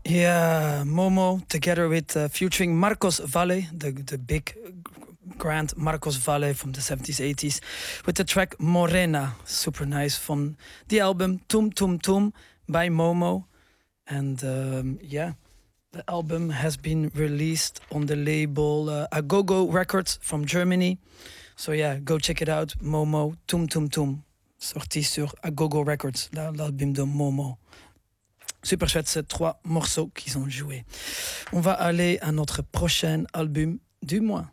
Yeah, Momo, together with featuring Marcos Valle, the big grand Marcos Valle from the 70s, 80s, with the track Morena, super nice, from the album Tum Tum Tum by Momo. And yeah, the album has been released on the label Agogo Records from Germany. So yeah, go check it out, Momo, Tum Tum Tum, sorti sur Agogo Records, l'album de Momo. Super chouette, ces trois morceaux qu'ils ont joués. On va aller à notre prochain album du mois.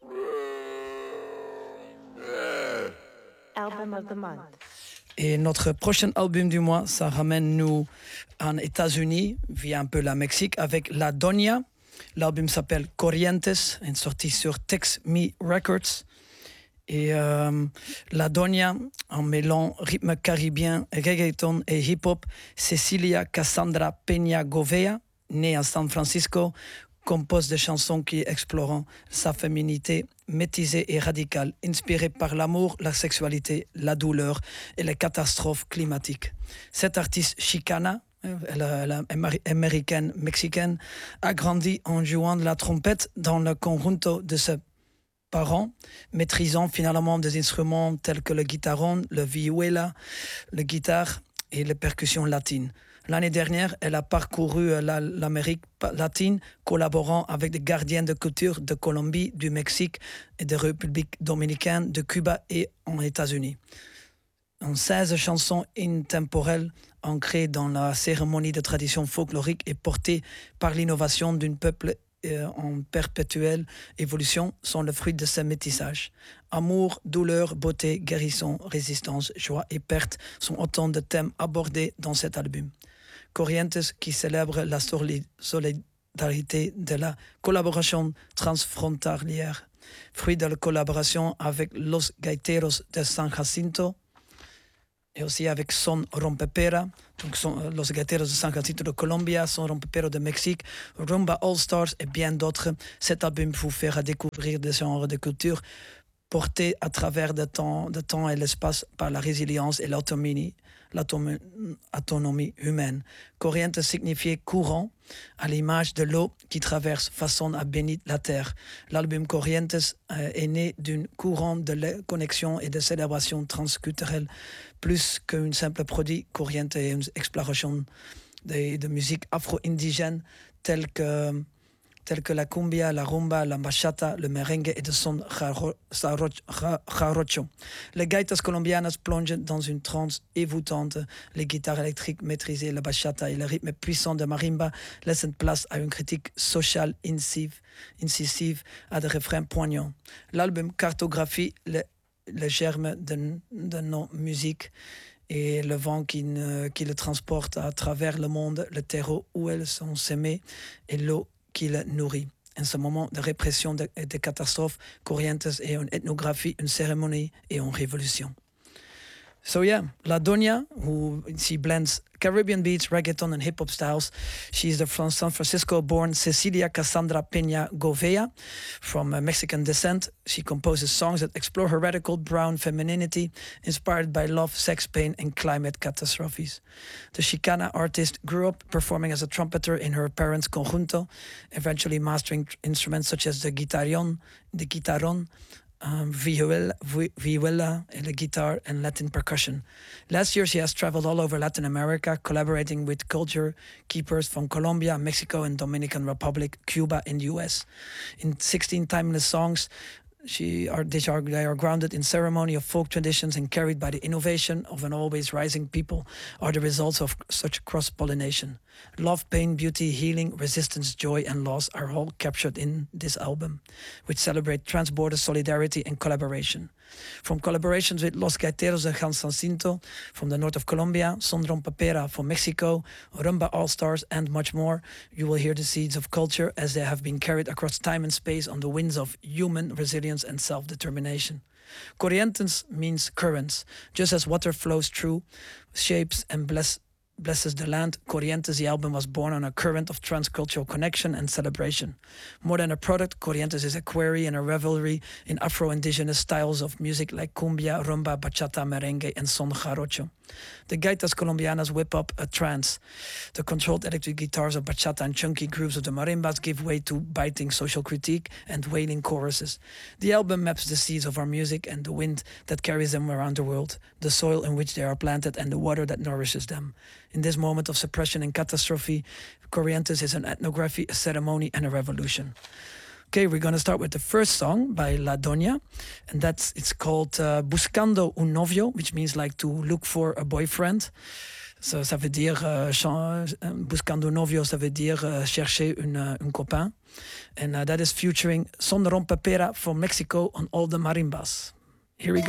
Album of the month. Et notre prochain album du mois, ça ramène nous en États-Unis, via un peu la Mexique, avec La Doña. L'album s'appelle Corrientes, est sorti sur Tex Me Records. Et La Doña, en mêlant rythme caribien, reggaeton et hip-hop, Cecilia Cassandra Peña Govea, née à San Francisco, compose des chansons qui explorent sa féminité métisée et radicale, inspirée par l'amour, la sexualité, la douleur et les catastrophes climatiques. Cette artiste chicana, américaine, mexicaine, a grandi en jouant de la trompette dans le conjunto de ses parents, maîtrisant finalement des instruments tels que le guitarron, le vihuela, le guitare et les percussions latines. L'année dernière, elle a parcouru l'Amérique latine, collaborant avec des gardiens de culture de Colombie, du Mexique et de République dominicaine, de Cuba et en États-Unis. En 16 chansons intemporelles ancrées dans la cérémonie de tradition folklorique et portées par l'innovation d'un peuple en perpétuelle évolution sont le fruit de ce métissage. Amour, douleur, beauté, guérison, résistance, joie et perte sont autant de thèmes abordés dans cet album. Corrientes, qui célèbre la solidarité de la collaboration transfrontalière, fruit de la collaboration avec Los Gaiteros de San Jacinto, et aussi avec Son Rompepera, donc Los Gaiteros de San Jacinto de Colombia, Son Rompepera de Mexique, Rumba All Stars et bien d'autres. Cet album vous fera découvrir des genres de culture portés à travers le temps et l'espace par la résilience et l'autonomie humaine. Corriente signifiait courant, à l'image de l'eau qui traverse, façon à bénir la terre. L'album Corrientes est né d'une courant de connexion et de célébration transculturelle. Plus qu'un simple produit, Corrientes est une exploration de musique afro-indigène telle que la cumbia, la rumba, la bachata, le merengue et de son jarocho. Les gaitas colombianas plongent dans une transe évoutante. Les guitares électriques maîtrisées, la bachata et le rythme puissant de marimba laissent place à une critique sociale incisive, à des refrains poignants. L'album cartographie le germe de nos musiques et le vent qui le transporte à travers le monde, le terreau où elles sont sémées et l'eau qui le nourrit. En ce moment de répression et de catastrophes, Corrientes est une ethnographie, une cérémonie et une révolution. So yeah, La Doña, who she blends Caribbean beats, reggaeton and hip-hop styles. She's from San Francisco-born Cecilia Cassandra Peña Govea, from Mexican descent. She composes songs that explore her radical brown femininity, inspired by love, sex, pain, and climate catastrophes. The Chicana artist grew up performing as a trumpeter in her parents' conjunto, eventually mastering instruments such as the guitarron, vihuela, and the guitar and Latin percussion. Last year, she has traveled all over Latin America, collaborating with culture keepers from Colombia, Mexico, and Dominican Republic, Cuba, and US. In 16 timeless songs, they are grounded in ceremony of folk traditions and carried by the innovation of an always rising people, are the results of such cross-pollination. Love, pain, beauty, healing, resistance, joy, and loss are all captured in this album, which celebrate trans-border solidarity and collaboration. From collaborations with Los Gaiteros de San Jacinto from the north of Colombia, Son Rompepera from Mexico, Rumba All Stars, and much more, you will hear the seeds of culture as they have been carried across time and space on the winds of human resilience and self-determination. Corrientes means currents, just as water flows through, shapes and blesses the land. Corrientes, the album, was born on a current of transcultural connection and celebration. More than a product, Corrientes is a query and a revelry in Afro-Indigenous styles of music like cumbia, rumba, bachata, merengue, and son jarocho. The gaitas colombianas whip up a trance. The controlled electric guitars of bachata and chunky grooves of the marimbas give way to biting social critique and wailing choruses. The album maps the seeds of our music and the wind that carries them around the world, the soil in which they are planted and the water that nourishes them. In this moment of suppression and catastrophe, Corrientes is an ethnography, a ceremony, and a revolution. Okay, we're going to start with the first song by La Doña, and it's called Buscando un novio, which means like to look for a boyfriend. So, ça veut dire, buscando un novio, ça veut dire chercher un copain. And that is featuring Son Rompepera from Mexico on all the marimbas. Here we go.